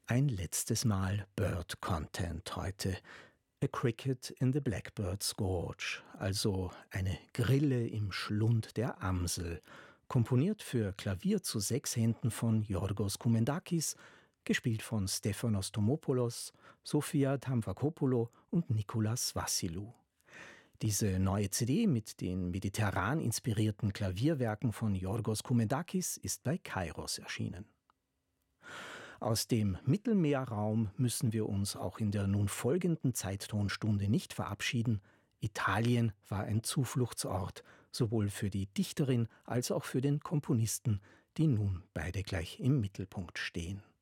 Ein letztes Mal Bird-Content heute. A Cricket in the Blackbird's Gorge, also eine Grille im Schlund der Amsel, komponiert für Klavier zu 6 Händen von Yorgos Koumendakis, gespielt von Stefanos Tomopoulos, Sofia Tamfakopoulo und Nicolas Vassilou. Diese neue CD mit den mediterran inspirierten Klavierwerken von Yorgos Koumendakis ist bei Kairos erschienen. Aus dem Mittelmeerraum müssen wir uns auch in der nun folgenden Zeittonstunde nicht verabschieden. Italien war ein Zufluchtsort, sowohl für die Dichterin als auch für den Komponisten, die nun beide gleich im Mittelpunkt stehen.